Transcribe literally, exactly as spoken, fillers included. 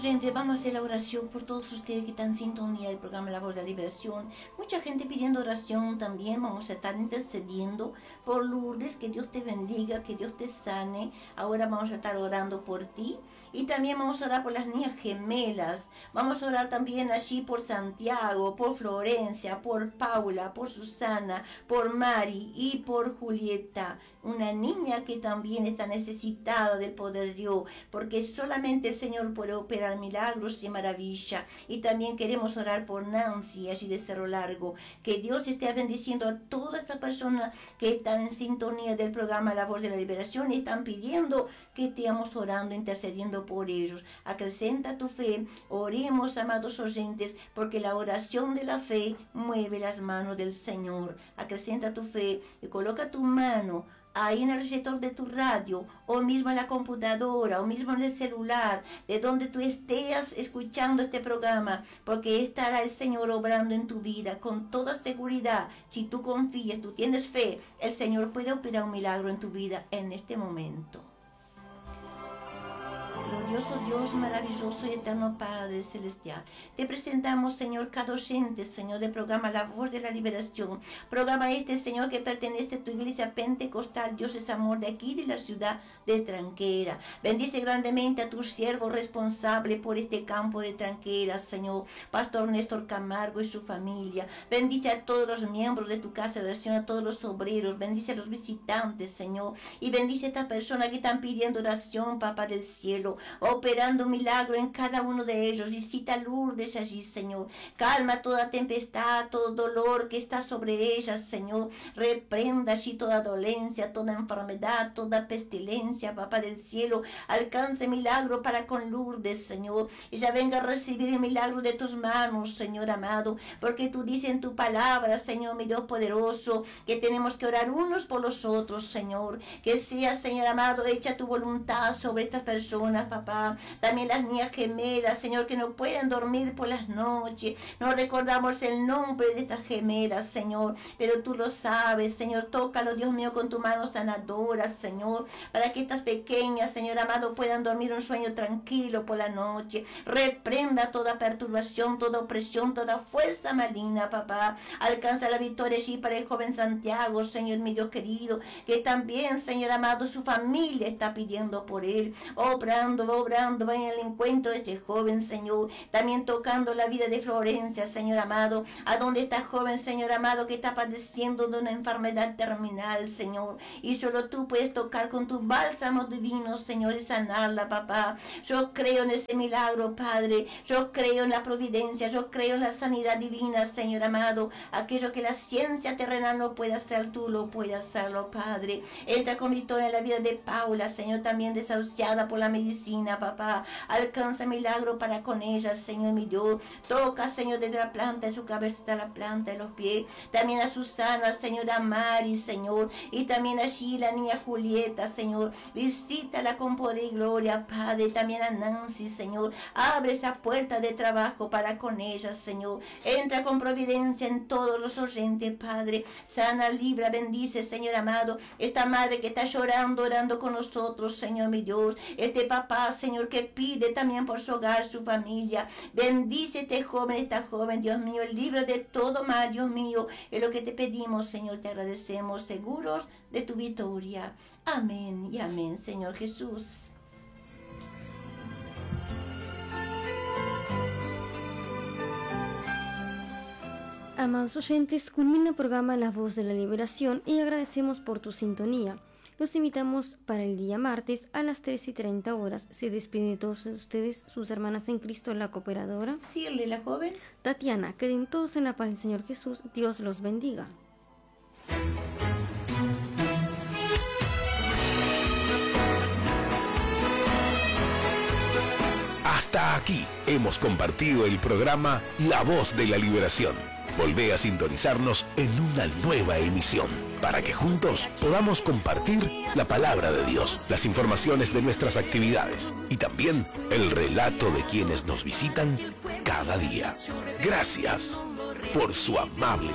Gente, vamos a hacer la oración por todos ustedes que están en sintonía del programa La Voz de la Liberación. Mucha gente pidiendo oración también. Vamos a estar intercediendo por Lourdes. Que Dios te bendiga, que Dios te sane. Ahora vamos a estar orando por ti. Y también vamos a orar por las niñas gemelas. Vamos a orar también allí por Santiago, por Florencia, por Paula, por Susana, por Mari y por Julieta. Una niña que también está necesitada del poder de Dios, porque solamente el Señor puede operar milagros y maravilla. Y también queremos orar por Nancy allí de Cerro Largo. Que Dios esté bendiciendo a todas estas personas que están en sintonía del programa La Voz de la Liberación y están pidiendo que estemos orando, intercediendo por ellos. Acrecenta tu fe, oremos, amados oyentes, porque la oración de la fe mueve las manos del Señor. Acrecenta tu fe y coloca tu mano ahí en el receptor de tu radio, o mismo en la computadora, o mismo en el celular, de donde tú estés escuchando este programa, porque estará el Señor obrando en tu vida con toda seguridad. Si tú confías, tú tienes fe, el Señor puede operar un milagro en tu vida en este momento. Glorioso Dios, maravilloso y eterno Padre Celestial, te presentamos, Señor, cada oyente, Señor, del programa La Voz de la Liberación. Programa este, Señor, que pertenece a tu iglesia pentecostal, Dios es amor, de aquí, de la ciudad de Tranquera. Bendice grandemente a tu siervo responsable por este campo de Tranquera, Señor, Pastor Néstor Camargo y su familia. Bendice a todos los miembros de tu casa de oración, a todos los obreros. Bendice a los visitantes, Señor, y bendice a estas personas que están pidiendo oración, Papá del cielo, operando un milagro en cada uno de ellos. Visita a Lourdes allí, Señor. Calma toda tempestad, todo dolor que está sobre ellas, Señor. Reprenda allí toda dolencia, toda enfermedad, toda pestilencia, Papá del cielo. Alcance milagro para con Lourdes, Señor. Ella venga a recibir el milagro de tus manos, Señor amado, porque tú dices en tu palabra, Señor, mi Dios poderoso, que tenemos que orar unos por los otros, Señor. Que sea, Señor amado, hecha tu voluntad sobre estas personas, Papá. También las niñas gemelas, Señor, que no pueden dormir por las noches. No recordamos el nombre de estas gemelas, Señor, pero tú lo sabes, Señor. Tócalo, Dios mío, con tu mano sanadora, Señor, para que estas pequeñas, Señor amado, puedan dormir un sueño tranquilo por la noche. Reprenda toda perturbación, toda opresión, toda fuerza maligna, Papá. Alcanza la victoria allí para el joven Santiago, Señor, mi Dios querido, que también, Señor amado, su familia está pidiendo por él, obrando, obrando, va en el encuentro de este joven, Señor. También tocando la vida de Florencia, Señor amado, a donde está joven, Señor amado, que está padeciendo de una enfermedad terminal, Señor, y solo tú puedes tocar con tu bálsamo divino, Señor, y sanarla, Papá. Yo creo en ese milagro, Padre. Yo creo en la providencia, yo creo en la sanidad divina, Señor amado. Aquello que la ciencia terrenal no puede hacer, tú lo puedes hacerlo, Padre. Entra con victoria en la vida de Paula, Señor, también desahuciada por la medicina, Papá. Alcanza milagro para con ella, Señor, mi Dios. Toca, Señor, desde la planta de su cabeza hasta la planta de los pies. También a Susana, Señor, a Mari, Señor, y también allí la niña Julieta, Señor. Visítala con poder y gloria, Padre. También a Nancy, Señor. Abre esa puerta de trabajo para con ella, Señor. Entra con providencia en todos los oyentes, Padre. Sana, libra, bendice, Señor amado, esta madre que está llorando, orando con nosotros, Señor, mi Dios. Este papá, Señor, que pide también por su hogar, su familia. Bendice este joven, esta joven, Dios mío, libra de todo mal, Dios mío. Es lo que te pedimos, Señor, te agradecemos, seguros de tu victoria. Amén y amén, Señor Jesús. Amados oyentes, culmina el programa La Voz de la Liberación y agradecemos por tu sintonía. Los invitamos para el día martes a las tres y treinta horas. Se despiden de todos ustedes, sus hermanas en Cristo, la cooperadora Cirle, la joven Tatiana. Queden todos en la paz del Señor Jesús. Dios los bendiga. Hasta aquí hemos compartido el programa La Voz de la Liberación. Volvé a sintonizarnos en una nueva emisión para que juntos podamos compartir la palabra de Dios, las informaciones de nuestras actividades y también el relato de quienes nos visitan cada día. Gracias por su amable